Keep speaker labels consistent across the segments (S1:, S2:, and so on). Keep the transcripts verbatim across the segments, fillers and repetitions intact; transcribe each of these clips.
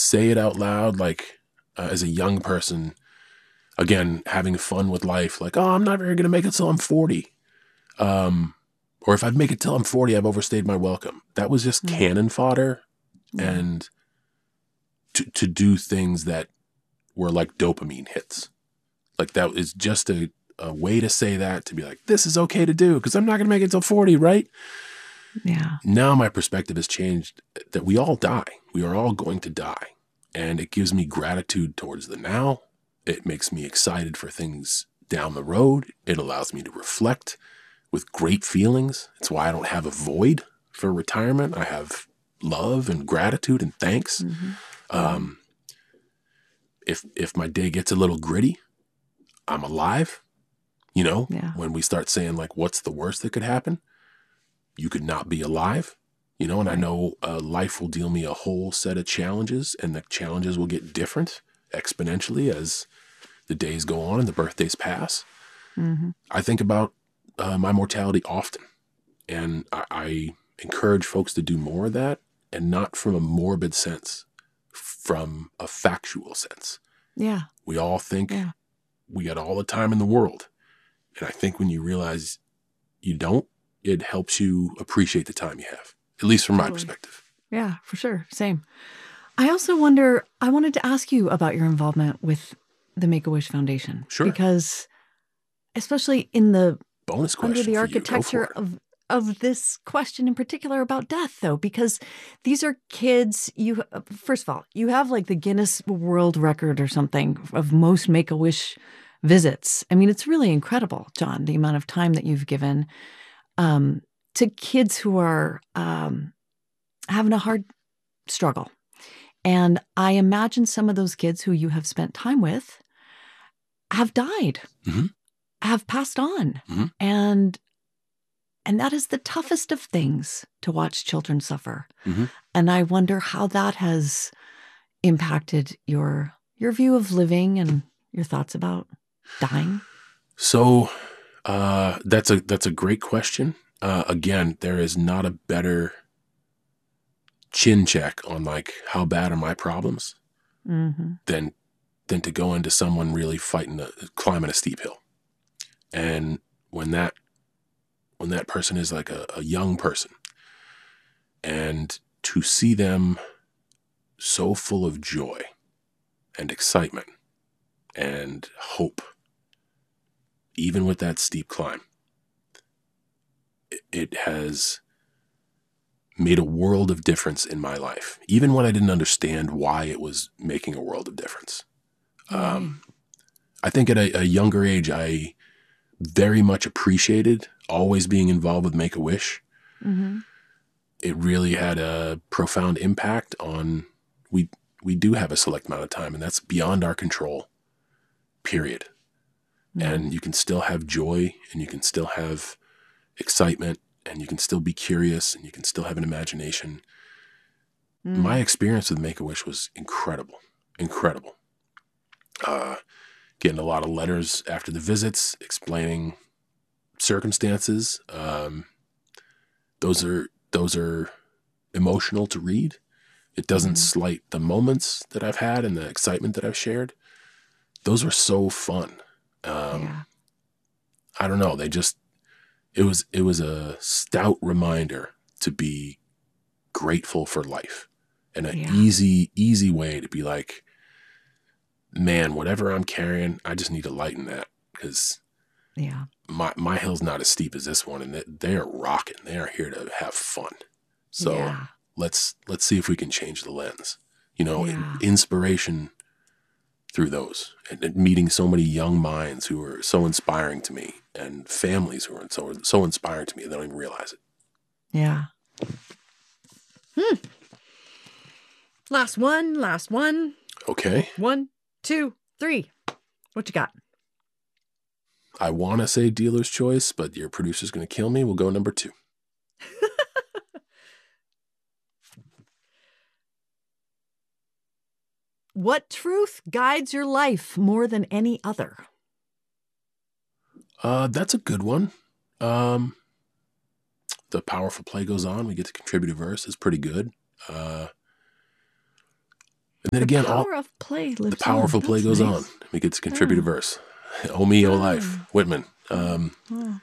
S1: say it out loud, like uh, as a young person, again, having fun with life, like, oh, I'm not very going to make it till I'm forty. Um, or if I make it till I'm forty, I've overstayed my welcome. That was just
S2: Mm.
S1: cannon fodder.
S2: Yeah.
S1: And to, to do things that were like dopamine hits. Like that is just a, a way to say that, to be like, this is okay to do because I'm not going to make it till forty, right?
S2: Yeah.
S1: Now my perspective has changed that we all die. We are all going to die. And it gives me gratitude towards the now. It makes me excited for things down the road. It allows me to reflect with great feelings. It's why I don't have a void for retirement. I have love and gratitude and thanks.
S2: Mm-hmm.
S1: Um, if if my day gets a little gritty, I'm alive. You know,
S2: Yeah.
S1: when we start saying like, what's the worst that could happen? You could not be alive, you know, and
S2: Right.
S1: I know uh, life will deal me a whole set of challenges, and the challenges will get different exponentially as the days go on and the birthdays pass.
S2: Mm-hmm.
S1: I think about uh, my mortality often, and I, I encourage folks to do more of that, and not from a morbid sense, from a factual sense.
S2: Yeah.
S1: We all think
S2: Yeah.
S1: we got all the time in the world. And I think when you realize you don't, it helps you appreciate the time you have, at least from my
S2: Totally.
S1: perspective.
S2: Yeah, for sure. Same. I also wonder, I wanted to ask you about your involvement with the Make-A-Wish Foundation.
S1: Sure.
S2: Because especially in the
S1: Bonus question
S2: under the
S1: for
S2: architecture
S1: you. Go for it.
S2: of of this question in particular about death, though, because these are kids. You first of all, you have like the Guinness World Record or something of most Make-A-Wish visits. I mean, it's really incredible, John, the amount of time that you've given um, to kids who are um, having a hard struggle. And I imagine some of those kids who you have spent time with have died,
S1: mm-hmm.
S2: have passed on.
S1: Mm-hmm.
S2: And and that is the toughest of things, to watch children suffer.
S1: Mm-hmm.
S2: And I wonder how that has impacted your your view of living and your thoughts about dying.
S1: So uh, that's a that's a great question. Uh, again, there is not a better chin check on like how bad are my problems
S2: Mm-hmm.
S1: than than to go into someone really fighting a, climbing a steep hill. And when that when that person is like a, a young person, and to see them so full of joy and excitement and hope, even with that steep climb, it, it has made a world of difference in my life, even when I didn't understand why it was making a world of difference.
S2: Right.
S1: Um, I think at a, a younger age, I very much appreciated always being involved with Make-A-Wish.
S2: Mm-hmm.
S1: It really had a profound impact on, we we do have a select amount of time, and that's beyond our control, period.
S2: Mm-hmm.
S1: And you can still have joy, and you can still have excitement, and you can still be curious, and you can still have an imagination.
S2: Mm-hmm.
S1: My experience with Make-A-Wish was incredible, incredible. Uh, getting a lot of letters after the visits explaining circumstances. Um, those are those are emotional to read. It doesn't
S2: Mm-hmm.
S1: slight the moments that I've had and the excitement that I've shared. Those were so fun. Um,
S2: Yeah.
S1: I don't know. They just, it was, it was a stout reminder to be grateful for life, and an
S2: Yeah.
S1: easy, easy way to be like, man, whatever I'm carrying, I just need to lighten that, because
S2: Yeah.
S1: my, my hill's not as steep as this one, and they, they are rocking. They are here to have fun. So
S2: Yeah.
S1: let's, let's see if we can change the lens, you know,
S2: Yeah.
S1: inspiration through those, and, and meeting so many young minds who are so inspiring to me, and families who are so, so inspiring to me, they don't even realize it.
S2: Yeah. Hmm. Last one, last one.
S1: Okay.
S2: One, two, three. What you got?
S1: I want to say dealer's choice, but your producer's going to kill me. We'll go number two.
S2: What truth guides your life more than any other?
S1: Uh, that's a good one. Um, the powerful play goes on. We get to contribute a verse. Is pretty good. Uh, And then
S2: the
S1: again,
S2: power
S1: all
S2: of play lives
S1: the powerful
S2: on.
S1: play
S2: That's
S1: goes
S2: nice.
S1: on. We get to contribute a verse. Oh me, oh life, Whitman. Um,
S2: Oh.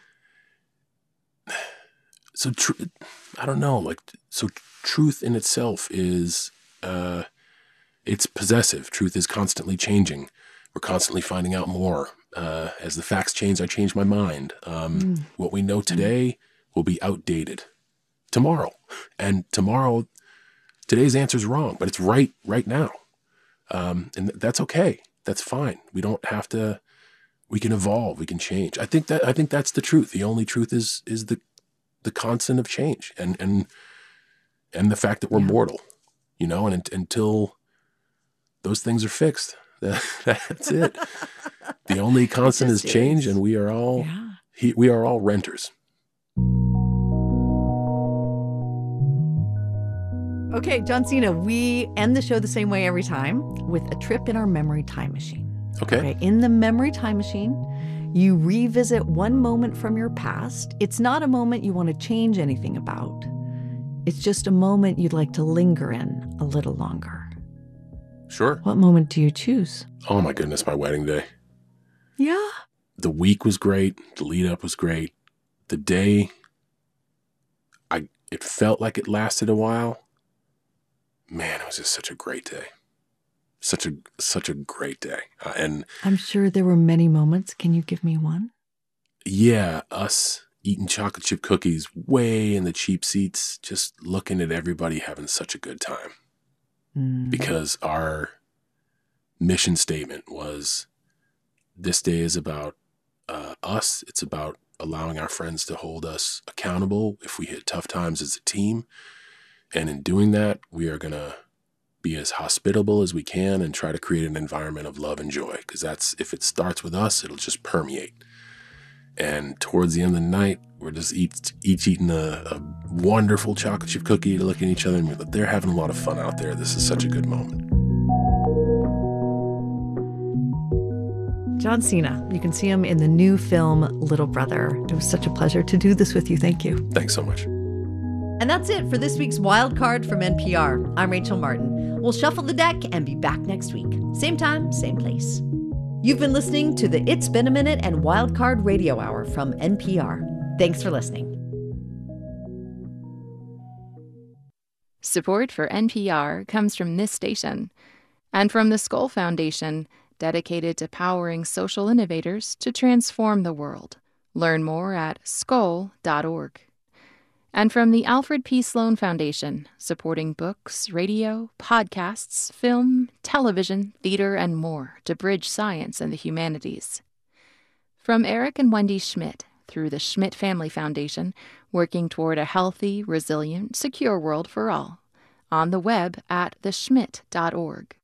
S1: so tr- I don't know, like, so truth in itself is, uh, it's possessive. Truth is constantly changing. We're constantly finding out more. Uh, as the facts change, I change my mind. Um,
S2: Mm.
S1: what we know today will be outdated tomorrow. And tomorrow, today's answer is wrong, but it's right right now. Um, and th- that's okay. That's fine. We don't have to, we can evolve, we can change. I think that, I think that's the truth. The only truth is, is the, the constant of change and, and, and the fact that we're
S2: Yeah.
S1: mortal, you know, and un- until those things are fixed, that, that's it. The only constant is
S2: just
S1: change,
S2: is.
S1: and we are all,
S2: Yeah.
S1: he, we are all renters.
S2: Okay, John Cena, we end the show the same way every time, with a trip in our memory time machine.
S1: Okay.
S2: Okay, in the memory time machine, you revisit one moment from your past. It's not a moment you want to change anything about. It's just a moment you'd like to linger in a little longer.
S1: Sure.
S2: What moment do you choose?
S1: Oh my goodness, my wedding day.
S2: Yeah.
S1: The week was great. The lead up was great. The day, I it felt like it lasted a while. Man, it was just such a great day. Such a such a great day. Uh, and
S2: I'm sure there were many moments. Can you give me one?
S1: yeah, us eating chocolate chip cookies way in the cheap seats, just looking at everybody having such a good time.
S2: Mm.
S1: Because our mission statement was, this day is about uh, us. It's about allowing our friends to hold us accountable if we hit tough times as a team. And in doing that, we are going to be as hospitable as we can and try to create an environment of love and joy. Because that's, if it starts with us, it'll just permeate. And towards the end of the night, we're just each, each eating a, a wonderful chocolate chip cookie, looking at each other and we're like, they're having a lot of fun out there. This is such a good moment.
S2: John Cena, you can see him in the new film Little Brother. It was such a pleasure to do this with you. Thank you.
S1: Thanks so much.
S2: And that's it for this week's Wild Card from N P R. I'm Rachel Martin. We'll shuffle the deck and be back next week. Same time, same place. You've been listening to the It's Been a Minute and Wild Card Radio Hour from N P R. Thanks for listening.
S3: Support for N P R comes from this station and from the Skoll Foundation, dedicated to powering social innovators to transform the world. Learn more at skoll dot org. And from the Alfred P. Sloan Foundation, supporting books, radio, podcasts, film, television, theater, and more to bridge science and the humanities. From Eric and Wendy Schmidt, through the Schmidt Family Foundation, working toward a healthy, resilient, secure world for all. On the web at the schmidt dot org.